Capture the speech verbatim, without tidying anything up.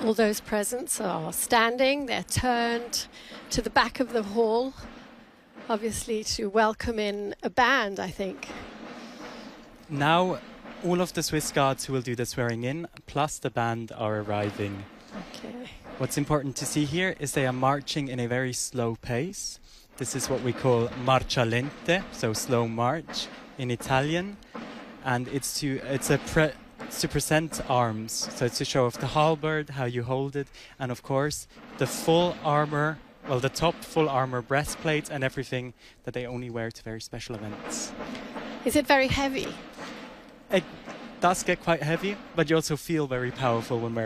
All those presents are standing, they're turned to the back of the hall, obviously to welcome in a band, I think. Now, all of the Swiss Guards who will do the swearing in, plus the band, are arriving. Okay. What's important to see here is they are marching in a very slow pace. This is what we call marcia lente, so slow march in Italian. And it's to it's a pre- it's to present arms, so it's to show off the halberd, how you hold it, and of course the full armor, well, the top full armor breastplate and everything that they only wear to very special events. Is it very heavy? It does get quite heavy, but you also feel very powerful when wearing